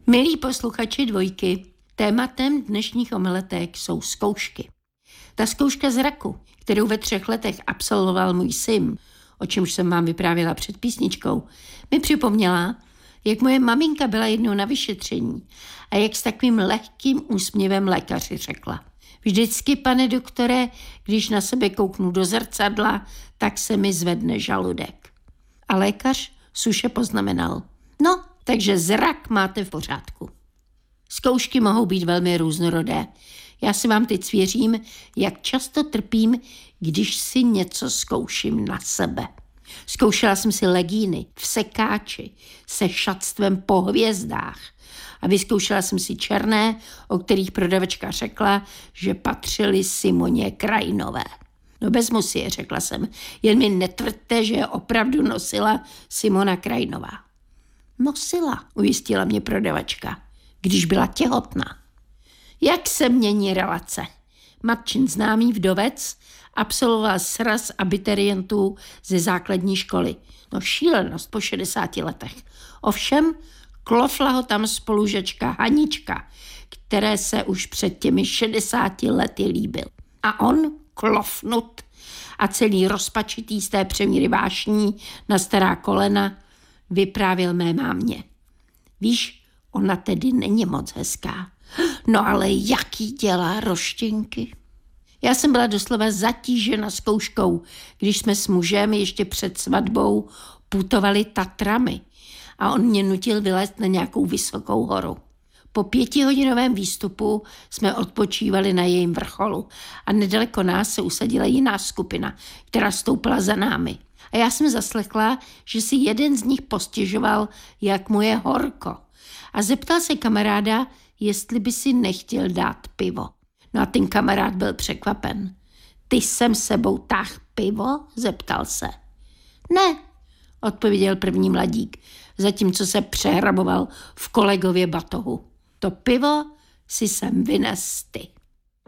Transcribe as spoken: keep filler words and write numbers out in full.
Milí posluchači Dvojky, tématem dnešních omeletek jsou zkoušky. Ta zkouška zraku, kterou ve třech letech absolvoval můj syn, o čemž jsem vám vyprávěla před písničkou, mi připomněla, jak moje maminka byla jednou na vyšetření a jak s takovým lehkým úsměvem lékaři řekla: vždycky, pane doktore, když na sebe kouknu do zrcadla, tak se mi zvedne žaludek. A lékař suše poznamenal: no, takže zrak máte v pořádku. Zkoušky mohou být velmi různorodé. Já si vám teď svěřím, jak často trpím, když si něco zkouším na sebe. Zkoušela jsem si legíny v sekáči se šatstvem po hvězdách a vyzkoušela jsem si černé, o kterých prodavačka řekla, že patřily Simoně Krajinové. No vezmu si je, řekla jsem, jen mi netvrďte, že je opravdu nosila Simona Krajinová. Nosila, ujistila mě prodavačka, když byla těhotná. Jak se mění relace? Matčin známý vdovec absolvoval sraz abiturientů ze základní školy. No šílenost po šedesáti letech. Ovšem klofla ho tam spolužačka Hanička, které se už před těmi šedesáti lety líbil. A on klofnut a celý rozpačitý z té přemíry vášní na stará kolena vyprávěl mé mámě. Víš, ona tedy není moc hezká. No ale jaký dělá roštěnky? Já jsem byla doslova zatížena zkouškou, když jsme s mužem ještě před svatbou putovali Tatrami a on mě nutil vylézt na nějakou vysokou horu. Po pětihodinovém výstupu jsme odpočívali na jejím vrcholu a nedaleko nás se usadila jiná skupina, která stoupala za námi. A já jsem zaslechla, že si jeden z nich postěžoval, jak mu je horko. A zeptal se kamaráda, jestli by si nechtěl dát pivo. No a ten kamarád byl překvapen. Ty jsem sebou táhl pivo? Zeptal se. Ne, odpověděl první mladík, zatímco se přehraboval v kolegově batohu. To pivo si sem vynes ty.